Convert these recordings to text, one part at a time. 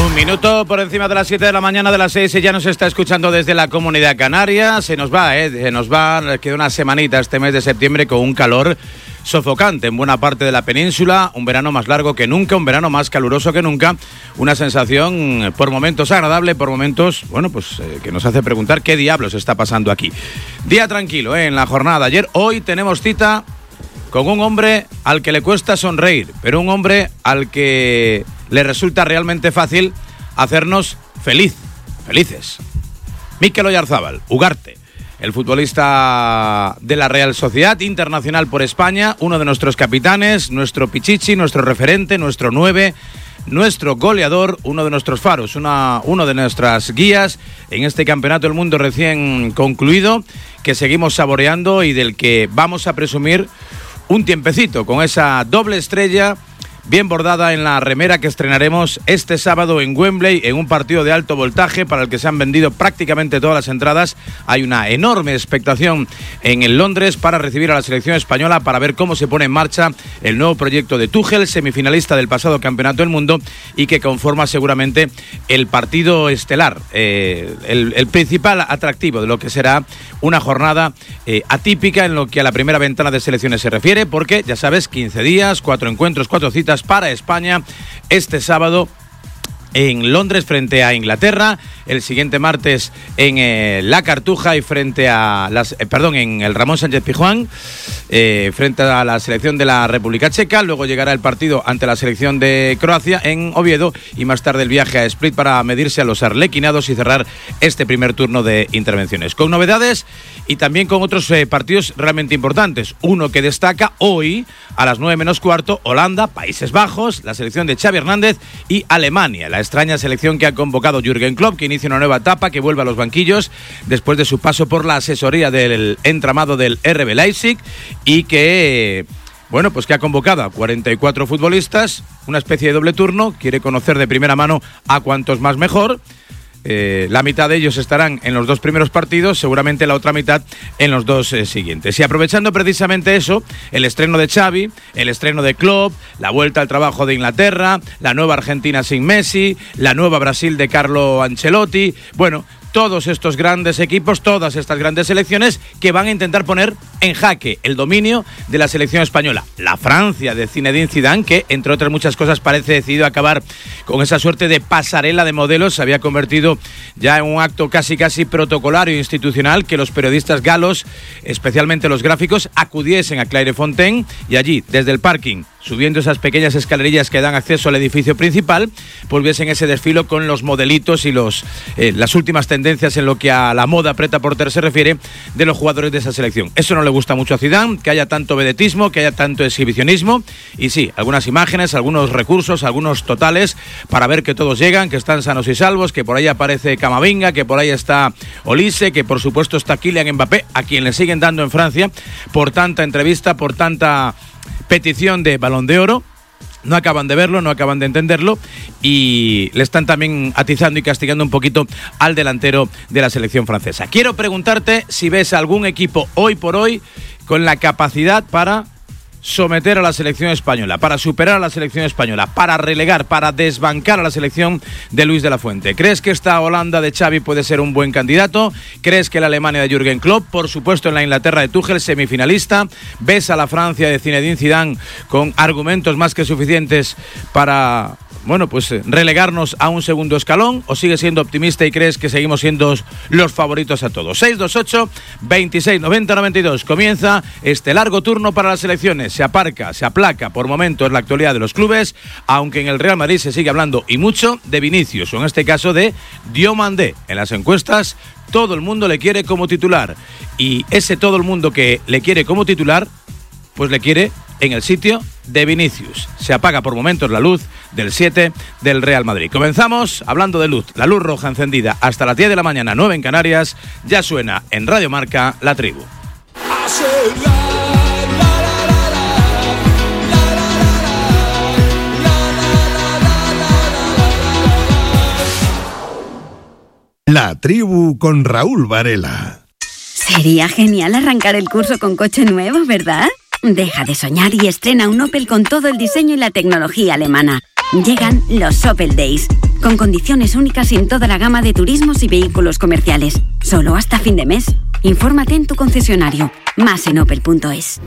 Un minuto por encima de las 7 de la mañana, de las 6, y ya nos está escuchando desde la Comunidad Canaria. Se nos va, queda una semanita este mes de septiembre con un calor sofocante en buena parte de la península, un verano más largo que nunca, un verano más caluroso que nunca, una sensación por momentos agradable, por momentos, que nos hace preguntar qué diablos está pasando aquí. Día tranquilo, en la jornada de ayer. Hoy tenemos cita con un hombre al que le cuesta sonreír, pero un hombre al que le resulta realmente fácil hacernos felices. Mikel Oyarzábal, Ugarte, el futbolista de la Real Sociedad, internacional por España, uno de nuestros capitanes, nuestro pichichi, nuestro referente, nuestro 9, nuestro goleador, uno de nuestros faros, uno de nuestras guías en este Campeonato del Mundo recién concluido, que seguimos saboreando y del que vamos a presumir un tiempecito con esa doble estrella bien bordada en la remera que estrenaremos este sábado en Wembley, en un partido de alto voltaje para el que se han vendido prácticamente todas las entradas. Hay una enorme expectación en el Londres para recibir a la selección española, para ver cómo se pone en marcha el nuevo proyecto de Tuchel, semifinalista del pasado Campeonato del Mundo, y que conforma seguramente el partido estelar, el principal atractivo de lo que será una jornada atípica en lo que a la primera ventana de selecciones se refiere, porque ya sabes, 15 días, 4 encuentros, 4 citas para España este sábado en Londres frente a Inglaterra, el siguiente martes en La Cartuja y frente a en el Ramón Sánchez Pizjuán, frente a la selección de la República Checa. Luego llegará el partido ante la selección de Croacia en Oviedo, y más tarde el viaje a Split para medirse a los arlequinados y cerrar este primer turno de intervenciones con novedades y también con otros partidos realmente importantes. Uno que destaca hoy a las 9 menos cuarto: Holanda, Países Bajos, la selección de Xavi Hernández, y Alemania, la extraña selección que ha convocado Jürgen Klopp, que inicia una nueva etapa, que vuelve a los banquillos después de su paso por la asesoría del entramado del RB Leipzig, y que que ha convocado a 44 futbolistas, una especie de doble turno. Quiere conocer de primera mano a cuantos más mejor. La mitad de ellos estarán en los 2 primeros partidos, seguramente la otra mitad en los 2 siguientes. Y aprovechando precisamente eso, el estreno de Xavi, el estreno de Klopp, la vuelta al trabajo de Inglaterra, la nueva Argentina sin Messi, la nueva Brasil de Carlo Ancelotti, todos estos grandes equipos, todas estas grandes selecciones que van a intentar poner en jaque el dominio de la selección española. La Francia de Zinedine Zidane, que entre otras muchas cosas parece decidido acabar con esa suerte de pasarela de modelos. Se había convertido ya en un acto casi protocolario e institucional que los periodistas galos, especialmente los gráficos, acudiesen a Clairefontaine y allí, desde el parking, subiendo esas pequeñas escalerillas que dan acceso al edificio principal, pues viesen ese desfilo con los modelitos y las últimas tendencias en lo que a la moda prêt-à-porter se refiere de los jugadores de esa selección. Eso no le gusta mucho a Zidane, que haya tanto vedetismo, que haya tanto exhibicionismo, y sí, algunas imágenes, algunos recursos, algunos totales para ver que todos llegan, que están sanos y salvos, que por ahí aparece Camavinga, que por ahí está Olise, que por supuesto está Kylian Mbappé, a quien le siguen dando en Francia por tanta entrevista, por tanta petición de Balón de Oro. No acaban de verlo, no acaban de entenderlo, y le están también atizando y castigando un poquito al delantero de la selección francesa. Quiero preguntarte si ves algún equipo hoy por hoy con la capacidad para someter a la selección española, para superar a la selección española, para relegar, para desbancar a la selección de Luis de la Fuente. ¿Crees que esta Holanda de Xavi puede ser un buen candidato? ¿Crees que la Alemania de Jürgen Klopp? Por supuesto, en la Inglaterra de Tuchel, semifinalista. ¿Ves a la Francia de Zinedine Zidane con argumentos más que suficientes para relegarnos a un segundo escalón? ¿O sigues siendo optimista y crees que seguimos siendo los favoritos a todos? 628 26 90 92. Comienza este largo turno para las selecciones. Se aplaca por momentos la actualidad de los clubes, aunque en el Real Madrid se sigue hablando y mucho de Vinicius, o en este caso de Diomandé. En las encuestas todo el mundo le quiere como titular, y ese todo el mundo que le quiere como titular, pues le quiere en el sitio de Vinicius. Se apaga por momentos la luz del 7 del Real Madrid. Comenzamos hablando de luz, la luz roja encendida hasta las 10 de la mañana, 9 en Canarias. Ya suena en Radio Marca La Tribu. La Tribu con Raúl Varela. Sería genial arrancar el curso con coche nuevo, ¿verdad? Deja de soñar y estrena un Opel con todo el diseño y la tecnología alemana. Llegan los Opel Days. con condiciones únicas en toda la gama de turismos y vehículos comerciales. Solo hasta fin de mes. Infórmate en tu concesionario. Más en opel.es.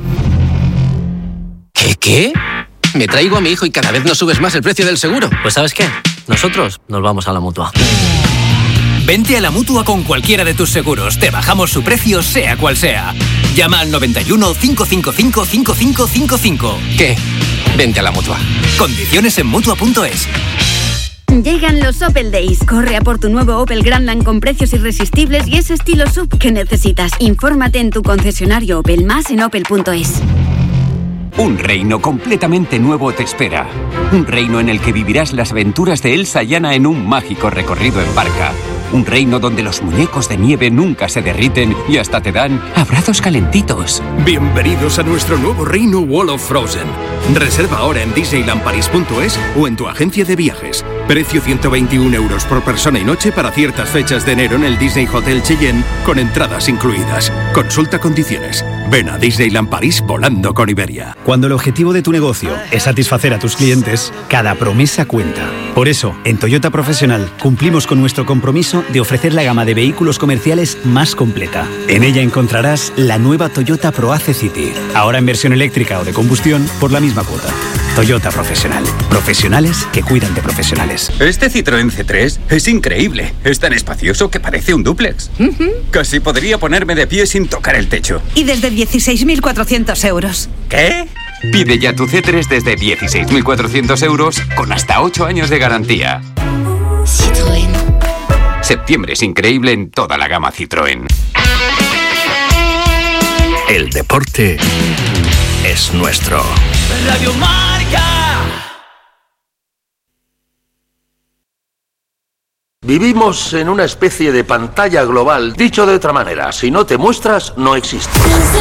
¿Qué? Me traigo a mi hijo y cada vez nos subes más el precio del seguro. Pues ¿sabes qué? Nosotros nos vamos a la Mutua. Vente a la Mutua con cualquiera de tus seguros. Te bajamos su precio, sea cual sea. Llama al 91 555 5555. ¿Qué? Vente a la Mutua. Condiciones en Mutua.es. Llegan los Opel Days. Corre a por tu nuevo Opel Grandland con precios irresistibles y ese estilo SUV que necesitas. Infórmate en tu concesionario Opel, más en opel.es. Un reino completamente nuevo te espera. Un reino en el que vivirás las aventuras de Elsa y Anna en un mágico recorrido en barca. Un reino donde los muñecos de nieve nunca se derriten y hasta te dan abrazos calentitos. Bienvenidos a nuestro nuevo reino Wall of Frozen. Reserva ahora en disneylandparis.es o en tu agencia de viajes. Precio 121 euros por persona y noche para ciertas fechas de enero en el Disney Hotel Cheyenne con entradas incluidas. Consulta condiciones. Ven a Disneyland París volando con Iberia. Cuando el objetivo de tu negocio es satisfacer a tus clientes, cada promesa cuenta. Por eso, en Toyota Profesional cumplimos con nuestro compromiso de ofrecer la gama de vehículos comerciales más completa. En ella encontrarás la nueva Toyota ProAce City, ahora en versión eléctrica o de combustión por la misma cuota. Toyota Profesional. Profesionales que cuidan de profesionales. Este Citroën C3 es increíble. Es tan espacioso que parece un dúplex. Casi podría ponerme de pie sin tocar el techo. Y desde 16.400 euros. ¿Qué? Pide ya tu C3 desde 16.400 euros con hasta 8 años de garantía. Citroën. Septiembre es increíble en toda la gama Citroën. El deporte es nuestro. Radio Marca. Vivimos en una especie de pantalla global. Dicho de otra manera, si no te muestras, no existes.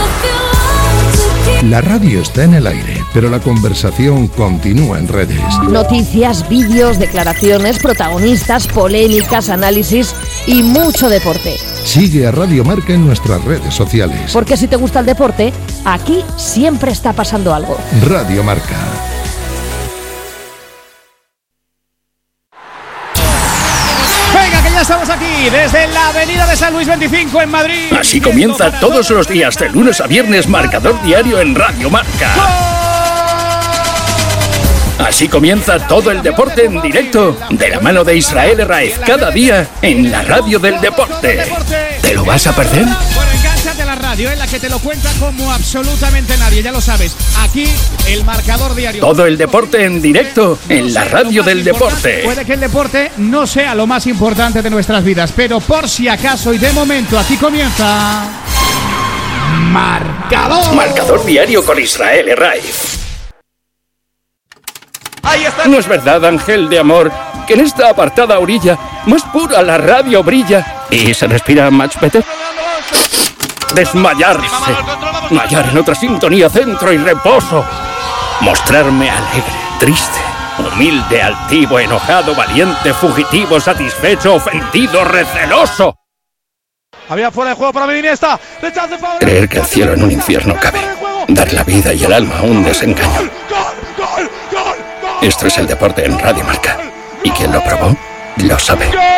La radio está en el aire, pero la conversación continúa en redes. Noticias, vídeos, declaraciones, protagonistas, polémicas, análisis y mucho deporte. Sigue a Radio Marca en nuestras redes sociales. Porque si te gusta el deporte, aquí siempre está pasando algo. Radio Marca. Venga, que ya estamos aquí, desde la avenida de San Luis 25 en Madrid. Así comienza todos los días, de lunes a viernes, Marcador Diario en Radio Marca. Así comienza todo el deporte en directo, de la mano de Israel Herraiz, cada día en la radio del deporte. ¿Te lo vas a perder? Bueno, engánchate a la radio, en la que te lo cuenta como absolutamente nadie, ya lo sabes. Aquí, el Marcador Diario. Todo el deporte en directo en la radio del deporte. Puede que el deporte no sea lo más importante de nuestras vidas, pero por si acaso y de momento, aquí comienza... Marcador. Marcador Diario con Israel Herraiz. Ahí está. No es verdad, ángel de amor, que en esta apartada orilla más pura la radio brilla y se respira much better. Desmayarse, mallar en otra sintonía, centro y reposo, mostrarme alegre, triste, humilde, altivo, enojado, valiente, fugitivo, satisfecho, ofendido, receloso. Había fuera de juego para Iniesta. Creer que el cielo en un infierno cabe, dar la vida y el alma a un desengaño. Esto es el deporte en Radio Marca. Y quien lo probó, lo sabe.